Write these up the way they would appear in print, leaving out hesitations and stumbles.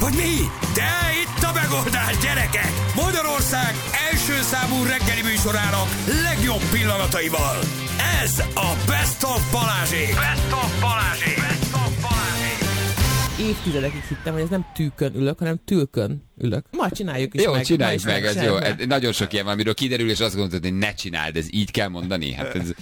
Hogy mi? De itt a megoldás, gyerekek! Magyarország első számú reggeli műsorának legjobb pillanataival. Ez a Best of Balázsék! Best of Balázsék! Best of Balázsék! Évtizedekig hittem, hogy ez nem tűkön ülök, hanem tülkön ülök. Ma csináljuk is jó, meg. Jó, csináljuk meg, ez jó. Nagyon sok ilyen van, amiről kiderül, és azt gondolod, hogy ne csináld, ez így kell mondani. Hát ez...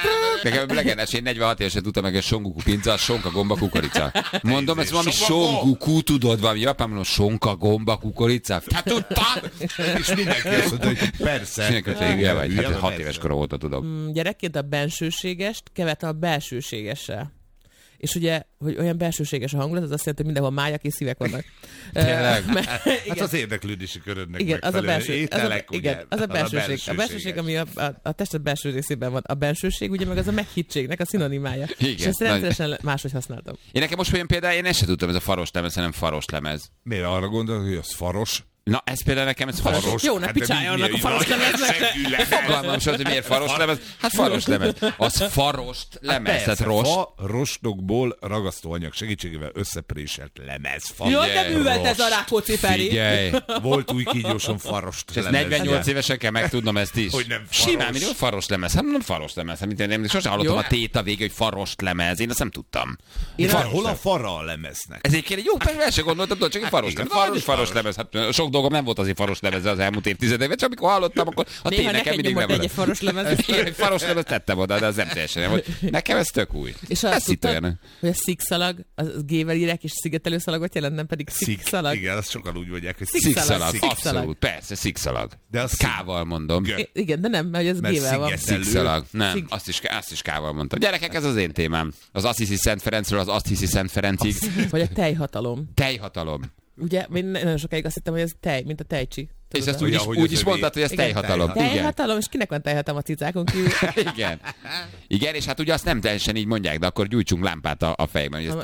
Nekem legendás, én 46 évesen tudtam meg, hogy songuku pinca, a sonka gomba kukorica. Mondom, ez valami songuku, tudod, valami japán mondom, sonka gomba kukorica. Te tudtad? És mindenki azt mondta, hogy persze. Mindenki azt mondja, vagy, hát 6 éves korom óta tudom. Gyerekként a bensőségest keverte a belsőségessel. És ugye, hogy olyan belsőséges a hangulat, az azt jelenti, hogy mindenhol májak és szívek vannak. Tényleg? Hát az érdeklődési körödnek igen, az a belső, ételek, igen, az a belsőség. A belsőség, ami a tested belső részében van. A bensőség, ugye meg az a meghitségnek a szinonimája. Igen, és ezt rendszeresen máshogy használtam. Én nekem most olyan például, én ezt sem tudtam, ez a faros lemez, hanem faros lemez. Miért arra gondolod, hogy az faros? Na, ez például nekem, ez faros. Jó, ne picsáljanak a faros lemeznek. Fogalmam sem, hogy miért faros lemez. Hát faros lemez. Az farost lemez, tehát rost. Farostokból ragasztóanyag segítségével összepréselt lemez. Jól, de művelt ez a Rákóczi Feri. Figyelj. Volt új kígyóson farost És 48 évesen kell megtudnom ezt is. Hogy nem faros. Simán, mindig faros lemez. Hát nem faros lemez. Hát én sosem hallottam a téta vége, hogy farost lemez. Én azt nem tudtam. Hol a fara a lemeznek? Ez egy jó, persze el sem gondoltam, hogy csak egy faros lemez. Faros lemez. Hát sok dolgom nem volt azért faros lemezzel az elmúlt évtizedekben, csak amikor hallottam, akkor a néha nekem mindig nem egy faros lemez. Én egy faros lemez tettem oda, de az nem teljesen nem. Nekem ez tök új. És azt tudtad, hogy a szikszalag, az G-vel írják, és szigetelő szalagot jelent, nem pedig szikszalag. Igen, azt sokan úgy mondják, hogy szikszalag. Abszolút, persze, szikszalag. De az K-val mondom. Igen, de nem, mert ez G-vel van. Szikszalag. Nem, azt is K-val mondtam. Gyerekek, ez az én témám. Az Azt hiszi Szent Ferencről az Azt hiszi Szent Ferencig. Vagy a tejhatalom. Tejhatalom. Ugye, én nagyon sokáig azt hittem, hogy ez tej, mint a tejcsi. És ezt úgy is mondtad, hogy ez tejhatalom. Tejhatalom, és kinek van tejhatalom a cicákon kívül? Igen. Igen, és hát ugye azt nem teljesen így mondják, de akkor gyújtsunk lámpát a fejben, hogy ez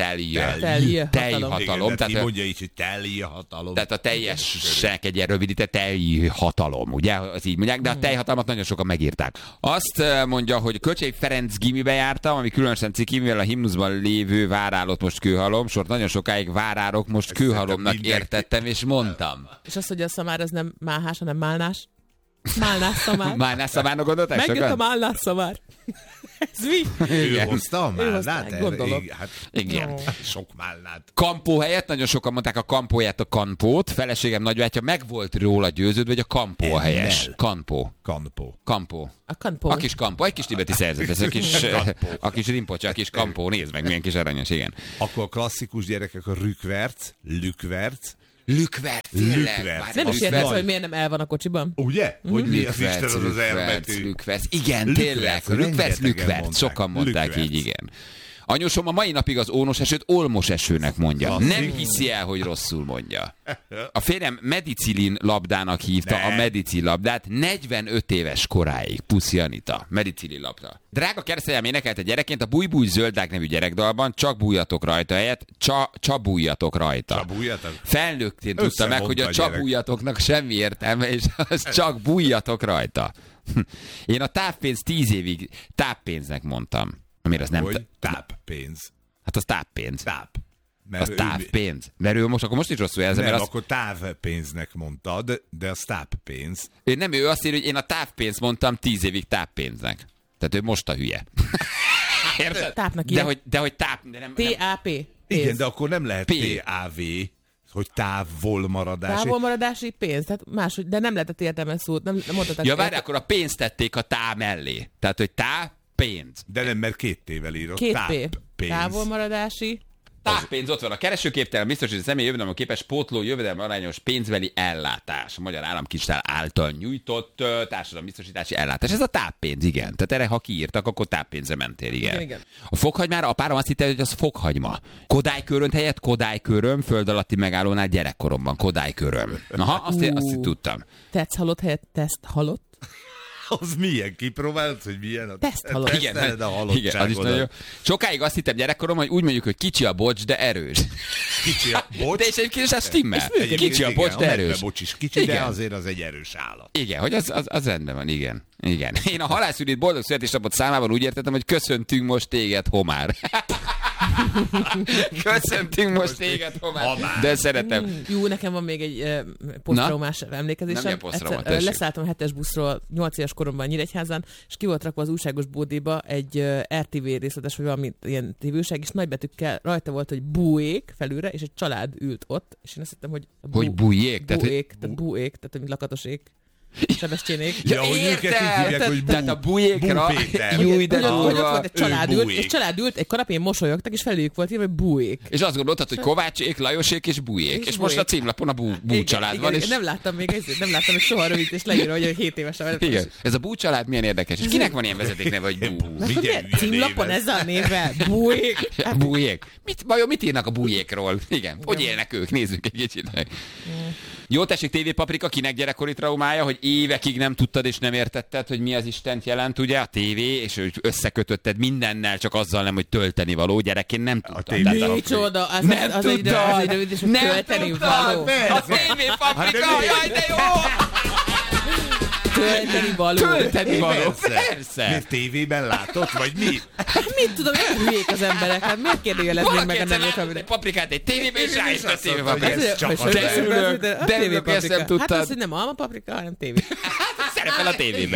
tejhatalom. Tehát mondja így, hogy tejhatalom. Tehát a teljesnek egy ilyen rövidített tejhatalom, ugye? Az így mondják, de a tejhatalmat nagyon sokan megírták. Azt mondja, hogy Kölcsei Ferenc gimibe jártam, ami különösen ciki, mivel a himnuszban lévő várálott most kőhalom, sort nagyon sokáig várárok, most kőhalomnak értettem, és mondtam. És azt, hogy a szamár az nem máhás, hanem málnás. Málnás szamár. Málnás szamárnak gondolták sokan? Megjött a málnás szamár. Ez mi? Ő hozta a málnát? Gondolom. Igen. Sok málnát. Kampó helyett nagyon sokan mondták a kampóját a kampót. Feleségem nagybátyja meg volt róla győződve, hogy a kampó a helyes. Kampó. A kampó. A kis kampó. Egy kis tibeti szerzet. Ez a kis rimpocsa, a kis kampó. Nézd meg, milyen kis aranyos, igen. Akkor a klasszikus gyerekek a rükverc, Lükvert, tényleg. Nem is értesz, hogy miért nem el van a kocsiban? Ugye? Hogy mi az Isten az elbetű? Lükverc. Igen, tényleg. Lükverc. Sokan mondták így, igen. Anyósom a mai napig az ónos esőt olmos esőnek mondja. Nem hiszi el, hogy rosszul mondja. A férjem medicilin labdának hívta a medicil labdát 45 éves koráig. Puszi Anita. Medicilin labda. Drága keresztanyám énekelte gyerekként a Búj-búj zöldák nevű gyerekdalban, csak bújjatok rajta helyett, csabújjatok rajta. Csabújjatok? Felnőttén tudta meg, hogy a csabújjatoknak semmi értelme, és az csak bújjatok rajta. Én a távpénz 10 évig táppénznek mondtam. Amire az nem... táppénz. Hát az táppénz. Mert az távpénz. Mert ő most is rosszul jelzem. Nem, mert akkor távpénznek mondtad, de az táppénz. Ő azt írja, hogy én a távpénzt mondtam 10 évig táppénznek. Tehát ő most a hülye. Érted? Tápnak ilyen. De hogy táp... T-A-P. Igen, de akkor nem lehet T-A-V, hogy távolmaradási. Távolmaradási pénz, tehát máshogy, de nem lehetett értelmes szót. Nem mondhatok. Ja, várj, akkor a pénzt tették a tá mellé. Tehát, hogy pénz. De nem, mert 2 T-vel írott. 2 P. Távolmaradási. Táppénz, ott van a keresőképtelen, biztosít személy jövedelem képes pótló jövedelem arányos pénzbeli ellátás. A Magyar Államkincstár által nyújtott társadalombiztosítási ellátás. Ez a táppénz, igen. Tehát erre, ha kiírtak, akkor táppénzre mentél, igen. A fokhagymára apárom azt hitte, hogy az fokhagyma. Kodálykörönt helyett Kodályköröm, föld alatti megállónál gyerekkoromban. Kodályköröm. Aha, azt tudtam. Tetsz halott helyett teszt halott. Az milyen? Kipróbálod, hogy milyen a teszthalott? Igen, az is nagyon jó. Sokáig azt hittem gyerekkorom, hogy úgy mondjuk, hogy kicsi a bocs, de erős. Kicsi a bocs? De és egyébként ez stimmel. Kicsi a bocs, de erős. A bocs is kicsi, de azért az egy erős állat. Igen, hogy az rendben van, igen. Én a halászűrít boldog születésnapot számában úgy értettem, hogy köszöntünk most téged, homár. Köszöntünk most téged, Homár. De szeretem. Jó, nekem van még egy posztraumás emlékezésem. Nem posztrauma, tessék. Leszálltam a 7-es buszról 8 éves koromban Nyíregyházán, és ki volt rakva az újságos bódéba egy RTV részletes, vagy valami ilyen tévőság, és nagybetűkkel rajta volt, hogy búék felülre, és egy család ült ott, és én azt hittem, hogy bújék? Búék, tehát mint lakatosék. Sebestyénék. Ja, hogy őket így hívják, hogy tehát a bújékra. Jó, de ott volt egy család ült, és család ült, egy kanapén mosolyogtak, és felüljük volt írva, hogy búék. És azt gondoltad, hogy Kovácsék, Lajosék és bújék. És most a címlapon a bú család van. És... Nem láttam még soha rövid, és leírva, hogy 7 évesen. Igen. Ez a bú család milyen érdekes. És kinek van ilyen vezetékneve, hogy bú? Címlapon ezzel a névvel? Búék. Bújék. Mit írnak a bújékról? Igen. Hogy élnek ők? Nézzük egy kicsit. Jó, tessék, TV Paprika, kinek gyerekkori traumája, hogy évekig nem tudtad és nem értetted, hogy mi az Istent jelent, ugye, a tévé, és hogy összekötötted mindennel, csak azzal nem, hogy tölteni való. Gyerekként nem tudtam. Micsoda, az egy rövid, és tölteni való. A TV Paprika, jaj, de jó! Tölteni való. Persze. Miért tévében látott, vagy mi? Hát mit tudom, olyan hülyék az emberek, hát miért kérdőjeleznék meg a nevét? Egy paprikát egy tévében, és rájött a TV Paprikát. De örülök, ezt nem tudtad. Hát az, hogy nem alma paprika, hanem tévé. Szerepel a tévében.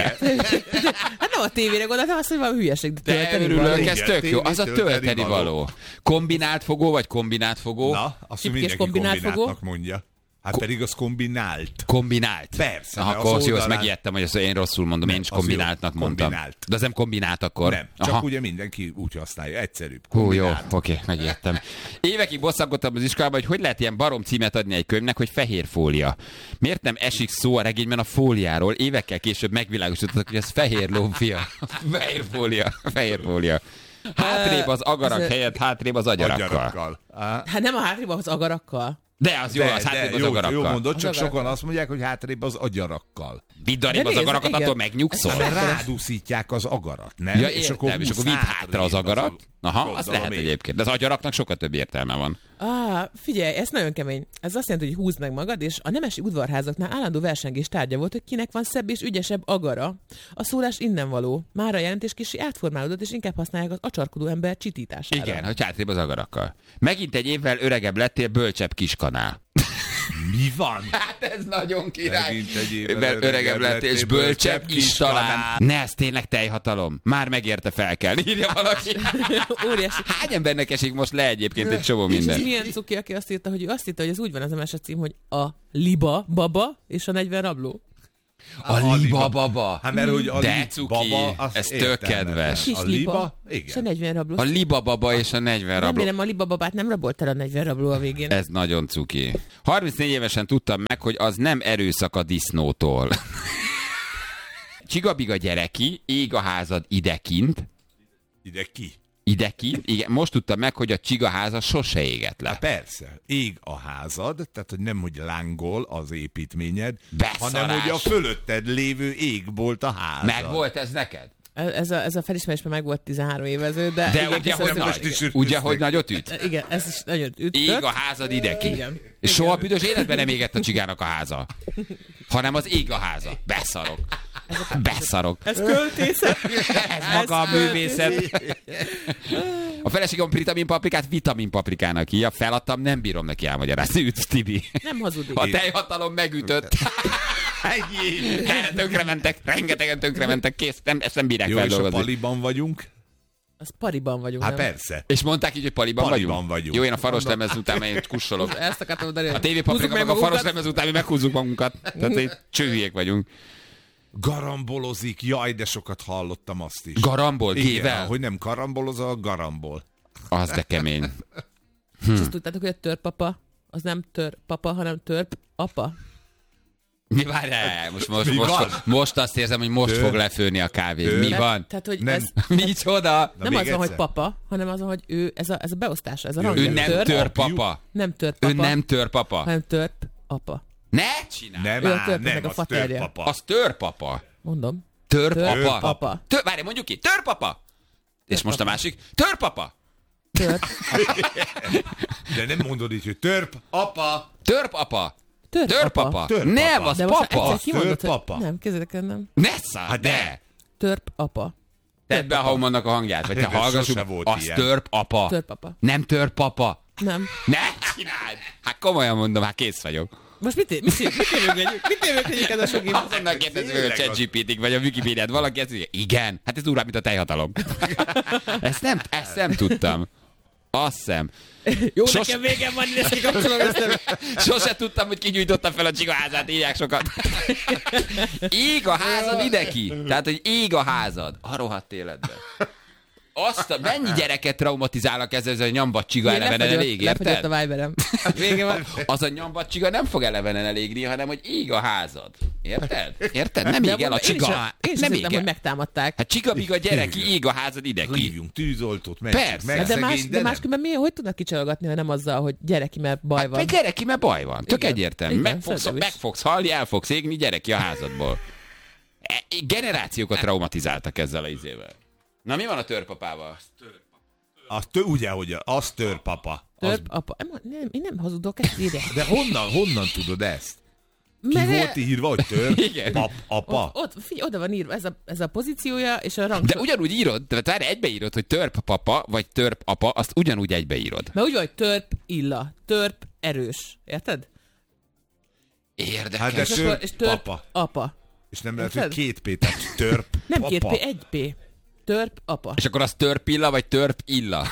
Hát nem a tévére gondoltam, azt, hogy valami hülyeség. De örülök, ez tök jó. Az a tölteni való. Kombinált fogó, vagy kombinát fogó? Na, azt mindenki kombináltnak mondja. Hát pedig az kombinált. Kombinált? Persze. Akkor jó, azt megijedtem, hogy azt én rosszul mondom, én is kombináltnak mondtam. Kombinált. De az nem kombinált akkor. Nem, csak ugye mindenki úgy használja, egyszerűbb. Hú, jó, oké, megijedtem. Évekig bosszankodtam az iskolában, hogy lehet ilyen barom címet adni egy könyvnek, hogy fehér fólia. Miért nem esik szó a regényben a fóliáról? Évekkel később megvilágosítottak, hogy ez fehér lófia. Fehér fólia. Hátrébb az agarak helyett, hátrébb az agyarakkal. Hát nem a hátrébb az agarakkal. De az jó, az hátrébb az agarakkal. Jó mondod, csak sokan azt mondják, hogy hátrébb az agyarakkal. Vidd arrébb az agarakat, attól megnyugszol. Rádúszítják az agarat, nem? Ja, és akkor vidd hátra az agarat. Aha, az lehet egyébként. De az agyaraknak sokkal több értelme van. Figyelj, ez nagyon kemény. Ez azt jelenti, hogy húzd meg magad, és a nemesi udvarházaknál állandó versengés tárgya volt, hogy kinek van szebb és ügyesebb agara. A szólás innen való. Már a jelentés kicsi átformálódott, és inkább használják az acsarkodó ember csitítására. Igen, hogy hátrébb az agarakkal. Megint egy évvel öregebb lettél, bölcsebb kiskanál. Mi van? Hát ez nagyon király. Öregebb lettél, és bölcsebb is talán. Ne, ez tényleg teljhatalom. Már megérte fel kell. Írja valaki. Óriási. Hány embernek esik most le egyébként egy csomó minden? És milyen cuki, aki azt írta, hogy ő azt hitte, hogy ez úgy van az MS cím, hogy a liba baba és a 40 rabló. A liba baba. Hát mert hogy a baba, ez tök kedves. Kis liba, és a 40 rabló. A liba baba és a 40 rabló. Remélem a liba babát nem rabolt el a 40 rabló a végén. Ez nagyon cuki. 34 évesen tudtam meg, hogy az nem erőszak a disznótól. Csigabiga gyereki, ég a házad idekint. Idekint? Igen, most tudtam meg, hogy a csigaháza sose égett le. Hát persze, ég a házad, tehát hogy nem, hogy lángol az építményed, hanem hogy a fölötted lévő égbolt a házad. Meg volt ez neked? Ez a felismerésben meg volt 13 évező, de ugye, hogy nagyot üt? Igen, ez is nagyon üt. Ég a házad ideki. Igen. És soha büdös életben nem égett a csigának a háza. Hanem az ég a háza. Beszarok. Ez költészet. Ez maga a művészet. A feleségem vitaminpaprikát vitaminpaprikának hívja. Feladtam, nem bírom neki elmagyarázni. Üt, Tibi. Nem hazudik. A teljhatalom megütött. Tönkrementek, rengetegen tönkrementek, kész, ezt nem bírják feldolgozni. Jó, és a paliban vagyunk? Az pariban vagyunk. Hát persze. És mondták így, hogy paliban vagyunk? Jó, én a faros lemez után én kussolok. Ezt akartam mondani. A TV Paprika meg a faros lemez után mi meghúzzuk magunkat. Tehát csőhülyék vagyunk. Garambolozik, jaj, de sokat hallottam azt is. Garambol, G-vel? Hogy nem karambolozol, garambol. Az de kemény. És azt tudtátok, hogy a törpapa, az nem törpapa, hanem törpapa? Mi várjál? Most azt érzem, hogy most fog lefőni a kávé. Mi van? Tehát, hogy nem. Micsoda? Nem az van, hogy papa, hanem az van, hogy ő, ez a beosztása, ez a rangja. Ő nem törpapa. Nem törpapa. Ő nem törpapa. Hanem törpapa. Ne csinálj! Nem, az törpapa. Az törpapa. Mondom. Törpapa. Várj, mondjuk ki. Törpapa. És most a másik. Törpapa. De nem mondod így, hogy törpapa. Törpapa. Nem, az papa. Törpapa. Nem, kezdek el nem. Ne száll, de. Törpapa. Tedd be a Haumannak a hangját, vagy te hallgassuk. Az ilyen. törp apa. Törp apa. Nem törp papa. Nem. Ne csináld! Hát komolyan mondom, hát kész vagyok. Most mit érvények ez a sok info? Azonnal kérdezzük, hogy a ChatGPT-t vagy a Wikipédiát valaki ezt mondja, igen, hát ez durvább, mint a tejhatalom. ezt nem tudtam. Azt hiszem. Jó, nekem végem van, ezt kikapcsolom ezt. Sose tudtam, hogy kigyújtotta fel a csigaházát, írják sokat. Ég a házad ide ki. Tehát, hogy ég a házad. A rohadt életben. Mennyi gyereket traumatizálnak ezzel, a nyambat csiga elevenen elég, érted? Lefagyott a Viberem. Vége van. Az a nyambat csiga nem fog elevenen elégni, hanem, hogy ég a házad. Érted? Érted? Nem ég el a csiga. Én sem hittem, hogy megtámadták. Hát csiga-biga gyerek, ég a házad ide ki. Hívjunk tűzoltót, menjünk meg, de másképpen hogy tudnak kicsalgatni, ha nem azzal, hogy gyereki, mert baj van? Mert gyereki, mert baj van. Tök egyértelmű. Meg Igen, fogsz halni, el fogsz égni, gyereki a házadból. Generációkat traumatizáltak ezzel a izével. Na, mi van a törpapával? Ugye, hogy az törpapa. Törpapa. Én nem hazudok, ezt írja. De honnan tudod ezt? Ki volt írva, hogy törpapa? Figyelj, oda van írva ez a pozíciója, és a rang. De ugyanúgy írod, tehát egybeírod, hogy törpapa, vagy törpapa, azt ugyanúgy egybeírod. Mert úgy vagy törp illa, törp erős. Érted? Érdekes. Hát de és törp apa. És nem lehet, hogy 2 P, tehát törp nem apa. 2 P, 1 P. Törp apa. És akkor az törpilla, vagy törp illa?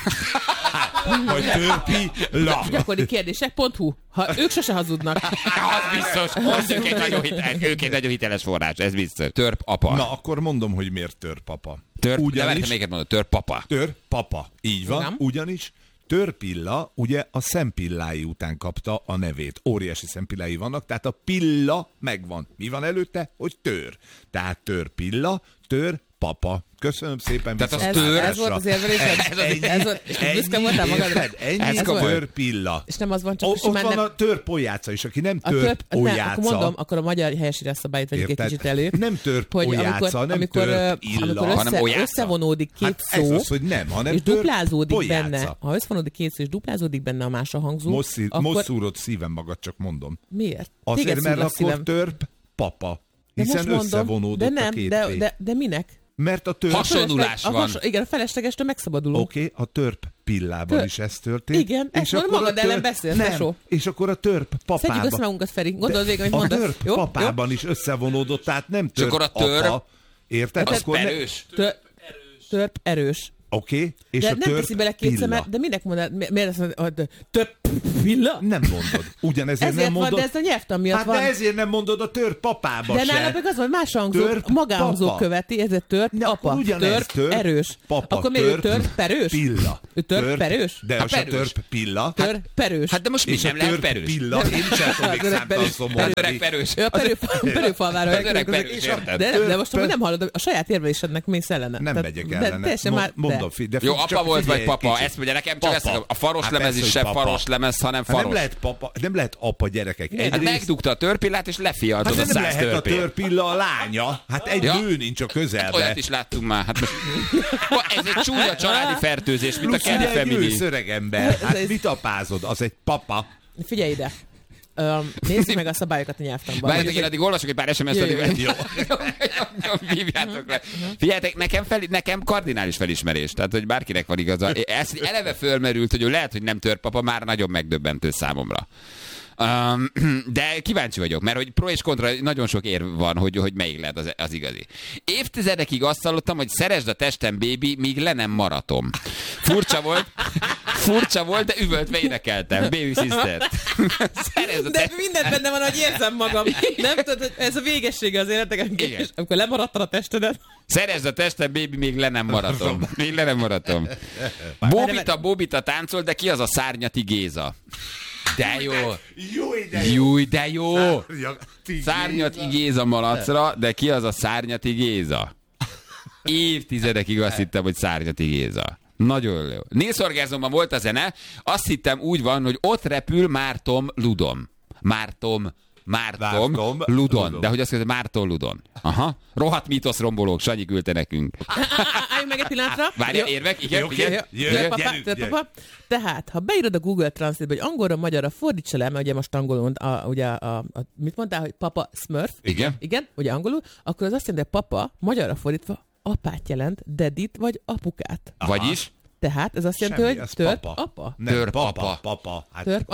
Vagy törpi la. Gyakori kérdések.hu. Ha ők sose hazudnak. Az biztos. Az ők egy nagyon hiteles forrás, ez biztos. Törp apa. Na, akkor mondom, hogy miért törpapa. De várj, még mondod, törpapa. Törpapa. Így van, Igen. ugyanis törpilla ugye a szempillái után kapta a nevét. Óriási szempillái vannak, tehát a pilla megvan. Mi van előtte? Hogy tör. Tehát törpilla, törpapa. Köszönöm szépen. Tehát az tör. Ez volt az érvelésed? Ez volt, és büszke voltál magadra? Ennyi törpilla. És nem az van, csak ott van a törpolyáca is, aki nem törpolyáca. Akkor mondom, akkor a magyar helyesírás szabályt vegyük egy kicsit elő. Nem törpolyáca, nem törpilla. Amikor összevonódik két szó, az, hogy nem, hanem és duplázódik benne, ha összevonódik két szó, és duplázódik benne a más a hangzó, most szúrod szívem magad, csak mondom. Miért? Azért, mert akkor törp papa. Hiszen összevonódott a két de minek? Mert a törp... Hasonlulás van. Igen, a feleslegestől megszabadulunk. Oké, a törp pillában is ez történt. Igen, és akkor magad ellen beszélsz, tesó. És akkor a törp papában... Szedjük össze magunkat, Feri. Gondold végig, amit mondasz. A törp papában is összevonódott, tehát nem törp apa. Érted? Az erős. Törp erős. Oké, és de a nem törp teszi bele kétszer, pilla. de minek mondod? Miért azt mondod, hogy törp pilla? Nem mondod. Ugyanezért ezért nem mondod. Van, de ez a nyelvtan miatt hát van. De ezért nem mondod a törp papába de se. nála meg az van, más hangzó, magánhangzó követi, ezért törp apa. Törp erős. Papa, akkor miért törp perős? Pilla. Ő törp perős? De az a törp pilla. Törp perős. Hát de most mi sem lehet perős. Pilla, én sem tudnék számtalanszor mondani. Öreg perős. Ő a perőfalvára. Az öreg perős, érted? De most nem hallod, a saját érvelésednek mész ellene. Nem megyek ellene. Mondom, jó, apa volt vagy papa, ezt mondja nekem, csak ezt a faros lemez is sem faros lemez, hanem faros. Nem lehet papa, nem lehet apa, gyerekek. Hát megdugta a törpillát, és lefialtod a 100 törpét. Nem lehet a törpilla a lánya. Hát egy nő nincs a közelben. Hát olyat is láttunk már. Hát most... Ez egy csúnya családi fertőzés, mint a Kelly Family. Egy szöreg ember. Hát mit apázod? Az egy papa. Figyelj ide. Nézzük meg a szabályokat a nyelvtanban. Várjátok, én addig olvasok egy pár SMS-t, jó. Hívjátok le. Figyeljetek, nekem kardinális felismerés, tehát hogy bárkinek van igaza. Ez eleve fölmerült, hogy lehet, hogy nem törpapa, már nagyon megdöbbentő számomra. De kíváncsi vagyok, mert hogy pro és kontra nagyon sok érv van, hogy melyik lehet az igazi. Évtizedekig azt hallottam, hogy szeresd a testem, baby, míg le nem maratom. Furcsa volt, de üvöltve énekeltem. Baby sister. De mindent benne van, hogy érzem magam. Nem tudod, hogy ez a végessége az életnek, és amikor lemaradtad a testedet. Szeresd a testem, baby, még le nem maratom. Bóbita táncol, de ki az a Szárnyati Géza? De jó. Júj, de jó. Szárnyati Géza malacra, de ki az a Szárnyati Géza? Évtizedekig azt hittem, hogy Szárnyati Géza. Nagyon jó. Nils Orgázomban volt a zene, azt hittem úgy van, hogy ott repül Márton Ludon. Márton Ludon. De hogy azt mondja, Márton Ludon. Aha. Rohadt mítoszrombolók, Sanyi küldte nekünk. Álljunk meg egy pillanatra. Várja, érvek? Igen. Gyerünk. Tehát, ha beírod a Google Translate-be, hogy angolra, magyarra fordítsa le, mert ugye most angolul, mit mondtál, hogy papa Smurf? Igen. Igen, ugye angolul, akkor az azt jelenti, hogy papa, magyarra fordítva, apát jelent, dadit vagy apukát. Vagyis? Tehát ez azt jelenti, hogy apa. Papa.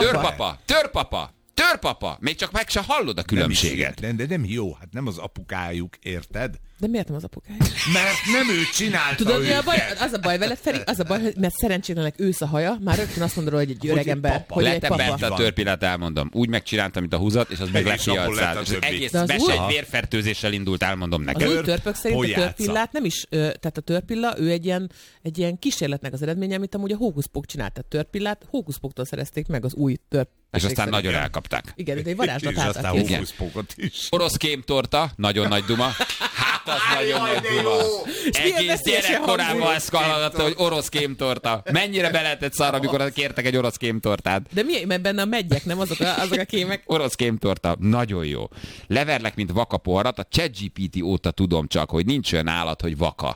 Törpapa. Még csak meg se hallod a különbséget. De nem jó, hát nem az apukájuk, érted? De miért nem az apukája? Mert nem ő csinálta. Tudod, mi a baj? Az a baj vele, Feri, az a baj, mert szerencsétlenek ősz a haja, már rögtön azt mondod, hogy egy öreg ember. Hogy egy papa. Letebette a törpillát, elmondom. Úgy megcsináltam, mint a húzat, és az meg lekialcált. Az egész mese egy vérfertőzéssel indult, elmondom neked. Az új törpök szerint a törpillát nem is, tehát a törpilla, ő egy ilyen kísérletnek az eredménye, amit amúgy a Hókuszpók csinált. A törpillát Hókuszpóktól szerezték meg az új törp. És aztán nagyon elkapták. Igen, de egy varázslat által. Is. Orosz kémtorta, nagyon nagy duma. Hát az nagyon nagy duma. Egész gyerekkorában ezt hallgatta, hogy orosz kémtorta. Mennyire be lehetett szarra, amikor kértek egy orosz kémtortát. De mi? Mert benne a meggyek, nem azok a kémek? Orosz kémtorta, nagyon jó. Leverlek, mint vaka poharat, a ChatGPT óta tudom csak, hogy nincs olyan állat, hogy vaka.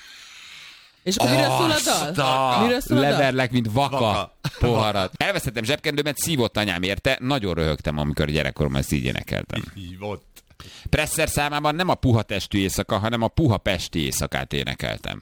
És akkor miről szól a dal? Miről szól a dal? Leverlek, mint vaka poharat. Elvesztettem zsebkendőmet, szívott anyám érte, nagyon röhögtem, amikor gyerekkoromban ezt így énekeltem. Hívott. Presser számában nem a puha testű éjszaka, hanem a puha pesti éjszakát énekeltem.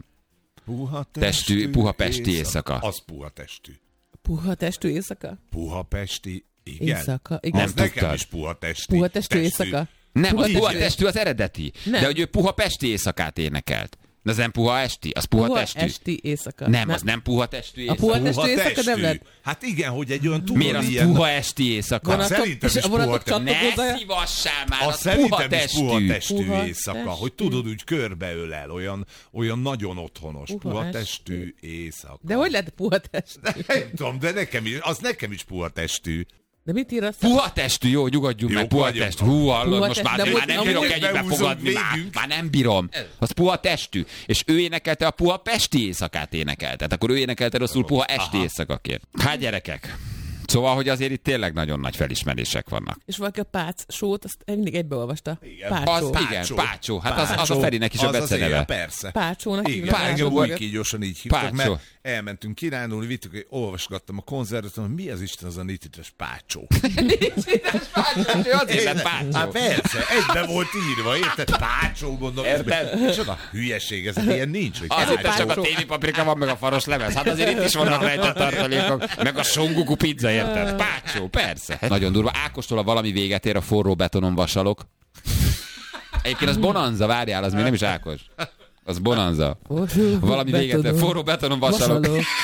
Puha pesti éjszaka. Az puha testű. Puha testű éjszaka? Puha pesti, igen. Éjszaka, igen. Az nekem is puha testű. Puha testű éjszaka? Nem, a puha testű az eredeti. Nem. De hogy ő puha pesti éjszakát énekelt. De az nem puha esti, az puha testű. Puha esti éjszaka. Nem, az nem puha testű éjszaka. A puha testű éjszaka nem lett? Hát igen, hogy egy olyan tudod miért az ilyen... puha esti éjszaka? Szerintem is puha testű. Ne szívassál már, az puha testű éjszaka. Hogy tudod, úgy körbeölel, olyan nagyon otthonos. Puha testű éjszaka. De hogy lehet puha testű? Nem tudom, de nekem is puha testű. De mit ír azt? Puha testű, jó, nyugodjunk meg, puha testű. Hú, hallod, most már nem bírok egyikbe fogadni, már nem bírom. Az puha testű. És ő énekelte a puha pesti éjszakát énekelt. Tehát akkor ő énekelte rosszul puha esti éjszakaként. Hát gyerekek. Szóval, hogy azért itt tényleg nagyon nagy felismerések vannak. És valaki a Pác sót, azt mindig egybeolvasta. Pácsó. Igen, Pácsó. Hát az a Ferinek is a beceneve. Persze. Pácsónak hívják. Úgy kígyósan így hívtak, mert elmentünk kirándulni, vittük, olvasgattam a konzervatóriumon, mi az Isten az a nitites Pácsó? Nitites Pácsó? Azért lett Pácsó. Hát persze, egybe volt írva, érted? Pácsó, mondom. Érted? Csoda hülyeség, ez ilyen nincs. Azért csak a téli paprika van, meg a faros lemez. Hát azért itt is vannak rejtett tartalékok, meg a songuku pizza, érted? Pácsó, persze. Nagyon durva. Ákostól, a valami véget ér, a forró betonon vasalok. Egyébként az Bonanza, várjál, az még nem is Ákos. Az Bonanza. Valami véget ér, forró betonon vasalok.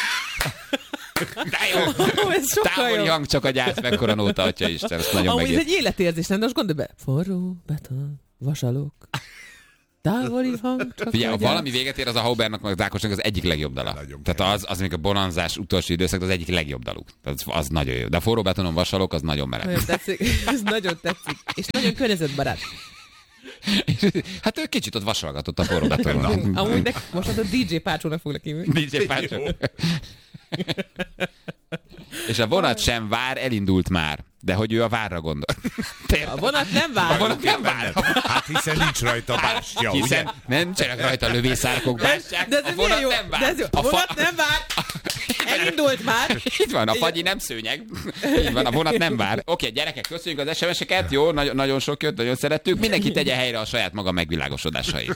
De jó. Távoli hang, csak a gyász, mekkora nóta, atya Isten. Ezt nagyon megért. Ez egy életérzés, nem? De most gondolj be. Forró beton vasalok. Távoli hang, csak figyelj, valami véget ér, az a Haubernak, meg az Ákosnak az egyik legjobb dala. Tehát az még a bonanzás utolsó időszak, az egyik legjobb daluk. Az nagyon jó. De a forró betonon vasalok, az nagyon meleg. Nagyon tetszik. Ez nagyon tetszik. És nagyon környezetbarát. Hát ő kicsit ott vasalgatott a forró betonon. Amúgy most a DJ Pácsónak foglak hívni. DJ Pácsó. És a vonat sem vár, elindult már. De hogy ő a várra gondol. A vonat nem vár. A vonat nem vár. Hát hiszen nincs rajta bástya, hiszen ugye? Nincsenek rajta lövészárkok, bástyák. De ez vonat jó. nem vár. De ez jó. A vonat nem vár. Elindult már. Itt van, a fagyi nem szőnyeg. Így van, a vonat nem vár. Oké, gyerekek, köszönjük az SMS-eket. Jó, nagyon sok jött, nagyon szerettük. Mindenki tegye helyre a saját maga megvilágosodásait.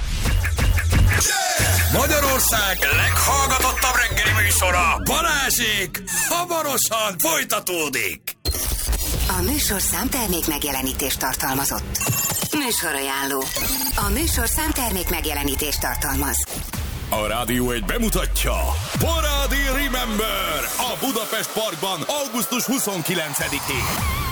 Magyarország leghallgatottabb reggeli műsora, Balázsék, hamarosan folytatódik. A műsorszám termék megjelenítést tartalmazott. Műsorajánló. A műsorszám termék megjelenítést tartalmaz. A Rádió 1 bemutatja Parádi Remember a Budapest Parkban augusztus 29-én.